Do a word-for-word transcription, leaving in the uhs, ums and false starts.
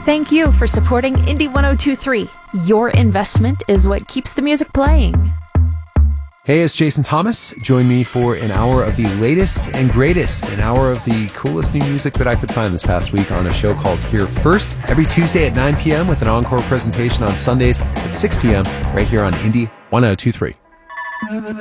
Thank you for supporting Indie one oh two point three. Your investment is what keeps the music playing. Hey, it's Jason Thomas. Join me for an hour of the latest and greatest, an hour of the coolest new music that I could find this past week on a show called Here First, every Tuesday at nine p.m. with an encore presentation on Sundays at six p.m. right here on Indie one oh two point three.